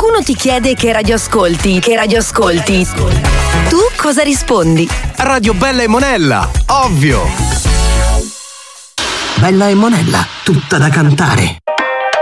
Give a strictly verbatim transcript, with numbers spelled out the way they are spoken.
qualcuno ti chiede che radio ascolti, che radio ascolti, tu cosa rispondi? Radio Bella e Monella, ovvio! Bella e Monella, tutta da cantare.